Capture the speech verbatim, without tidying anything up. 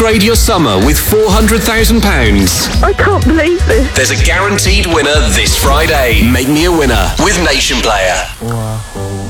Upgrade your summer with four hundred thousand pounds. I can't believe this. There's a guaranteed winner this Friday. Make me a winner with Nation Player. Wow.